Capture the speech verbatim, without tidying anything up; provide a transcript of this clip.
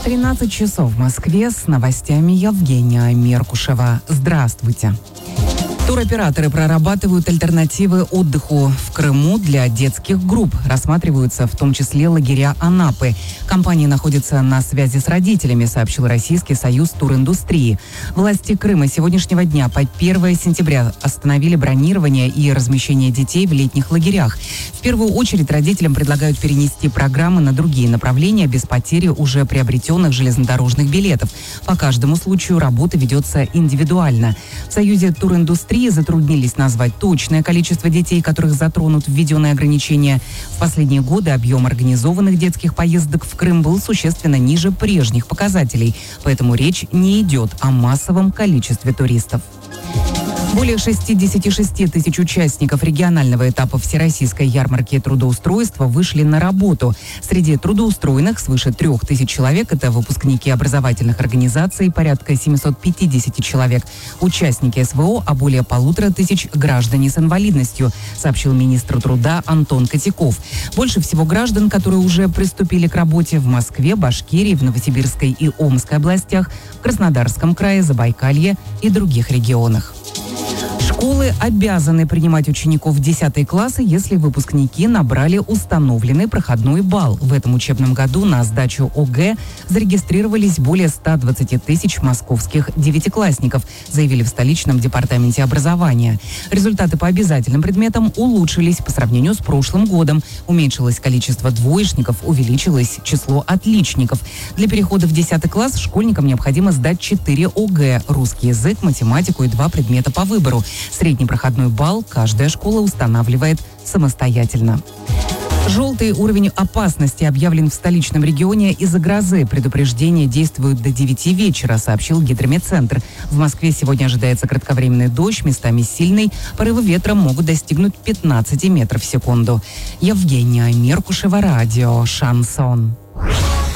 тринадцать часов в Москве, с новостями Евгения Меркушева. Здравствуйте. Туроператоры прорабатывают альтернативы отдыху в Крыму для детских групп. Рассматриваются в том числе лагеря Анапы. Компания находится на связи с родителями, сообщил Российский союз туриндустрии. Власти Крыма с сегодняшнего дня по первое сентября остановили бронирование и размещение детей в летних лагерях. В первую очередь родителям предлагают перенести программы на другие направления без потери уже приобретенных железнодорожных билетов. По каждому случаю работа ведется индивидуально. В Союзе туриндустрии затруднились назвать точное количество детей, которых затронут введенные ограничения. В последние годы объем организованных детских поездок в Крым был существенно ниже прежних показателей, поэтому речь не идет о массовом количестве туристов. Более шестьдесят шесть тысяч участников регионального этапа Всероссийской ярмарки трудоустройства вышли на работу. Среди трудоустроенных свыше трех тысяч человек – это выпускники образовательных организаций, порядка семьсот пятьдесят человек, участники СВО, а более полутора тысяч граждане с инвалидностью, сообщил министр труда Антон Котяков. Больше всего граждан, которые уже приступили к работе в Москве, Башкирии, в Новосибирской и Омской областях, в Краснодарском крае, Забайкалье и других регионах. Школы обязаны принимать учеников в десятые классы, если выпускники набрали установленный проходной балл. В этом учебном году на сдачу ОГЭ зарегистрировались более ста двадцати тысяч московских девятиклассников, заявили в столичном департаменте образования. Результаты по обязательным предметам улучшились по сравнению с прошлым годом. Уменьшилось количество двоечников, увеличилось число отличников. Для перехода в десятый класс школьникам необходимо сдать четыре ОГЭ – русский язык, математику и два предмета по выбору. Средний проходной балл каждая школа устанавливает самостоятельно. Желтый уровень опасности объявлен в столичном регионе из-за грозы. Предупреждения действуют до девяти вечера, сообщил Гидрометцентр. В Москве сегодня ожидается кратковременный дождь, местами сильный. Порывы ветра могут достигнуть пятнадцати метров в секунду. Евгения Меркушева, радио «Шансон».